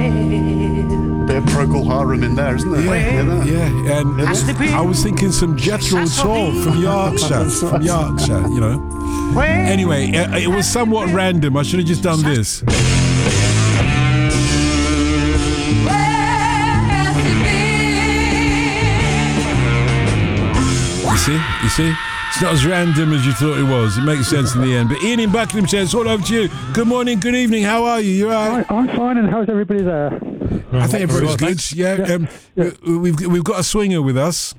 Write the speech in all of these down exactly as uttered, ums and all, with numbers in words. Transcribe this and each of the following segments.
Bit of Procol Harum in there, isn't there? Yeah, yeah. And I was thinking some Jethro Tull from Yorkshire, from Yorkshire, you know. Anyway, it was somewhat random. I should have just done this. You see? You see? It's not as random as you thought it was. It makes sense in the end. But Ian in Buckinghamshire, it's all over to you. Good morning, good evening. How are you? You all right? I'm fine, and how's everybody there? I think everybody's good. Yeah, yeah. Um, yeah. We've we've got a swinger with us.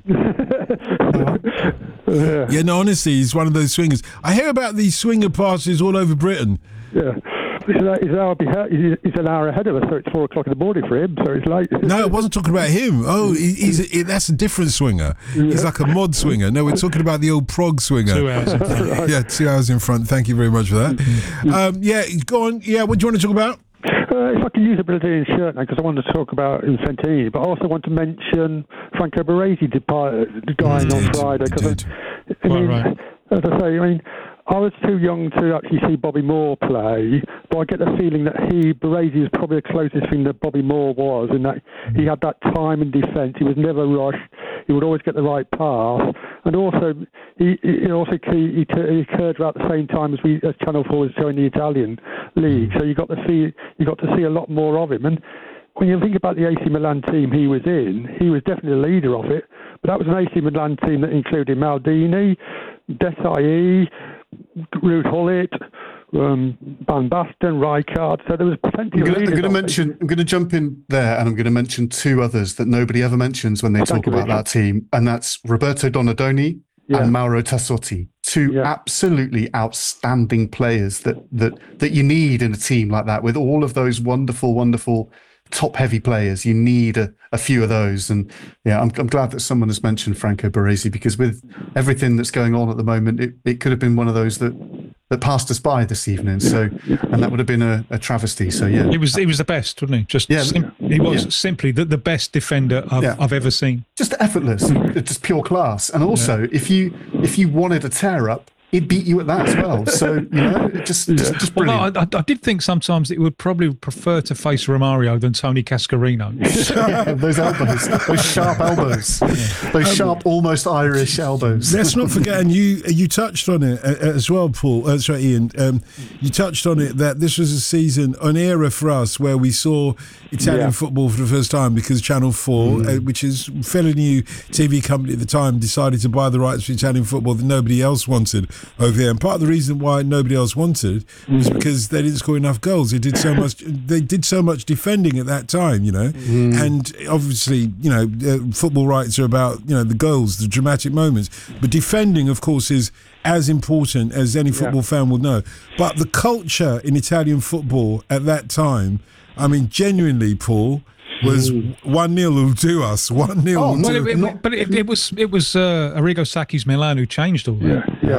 Yeah, no, honestly, he's one of those swingers. I hear about these swinger parties all over Britain. Yeah. He's an, hour behind, he's an hour ahead of us, so it's four o'clock in the morning for him, so it's late. No, I wasn't talking about him. Oh, he, he's a, that's a different swinger. Yeah. He's like a mod swinger. No, we're talking about the old prog swinger. Two hours in front. Right. Yeah, two hours in front. Thank you very much for that. um, yeah, go on. Yeah, what do you want to talk about? Uh, if I can use a Brazilian shirt now, because I want to talk about Infantini, but I also want to mention Franco Baresi departed, dying on Friday. Because I, I mean, right. as I say, I mean, I was too young to actually see Bobby Moore play, but I get the feeling that he, Baresi, was probably the closest thing that Bobby Moore was, in that he had that time in defence. He was never rushed. He would always get the right pass, and also he, he also he, he occurred about the same time as we as Channel Four was showing the Italian league. So you got to see you got to see a lot more of him. And when you think about the A C Milan team he was in, he was definitely the leader of it. But that was an A C Milan team that included Maldini, Desailly, Ruud Gullit, um, Van Basten, Rijkaard. So there was plenty I'm of gonna, I'm going to leaders. mention. I'm going to jump in there, and I'm going to mention two others that nobody ever mentions when they talk about that team, and that's Roberto Donadoni Yeah. and Mauro Tassotti. Two Yeah. absolutely outstanding players that that that you need in a team like that, with all of those wonderful, wonderful top-heavy players. You need a, a few of those, and yeah, I'm, I'm glad that someone has mentioned Franco Baresi, because with everything that's going on at the moment, it, it could have been one of those that that passed us by this evening. So, and that would have been a, a travesty. So yeah, He was he was the best, wasn't he? Just Yeah. sim- he was Yeah. simply the, the best defender I've, Yeah. I've ever seen. just effortless, and just pure class. And also, if you if you wanted a tear up, he'd beat you at that as well. So you know, it just just, just brilliant. Although I, I, I did think sometimes it would probably prefer to face Romario than Tony Cascarino. Yeah, those elbows, those sharp elbows, those sharp, almost Irish elbows. Let's not forget, and you you touched on it uh, as well, Paul. Uh, sorry, Ian. Um, you touched on it that this was a season, an era for us where we saw Italian Yeah. football for the first time, because Channel Four, uh, which is a fairly new T V company at the time, decided to buy the rights for Italian football that nobody else wanted over here. And part of the reason why nobody else wanted was because they didn't score enough goals. They did so much. They did so much defending at that time, you know. And obviously, you know, uh, football rights are about, you know, the goals, the dramatic moments. But defending, of course, is as important as any football fan will know. But the culture in Italian football at that time, I mean, genuinely, Paul, was one nil will do us. One nil. Oh, will no, Well, do it, it, but it, it was it was uh, Arrigo Sacchi's Milan who changed all that. Yeah.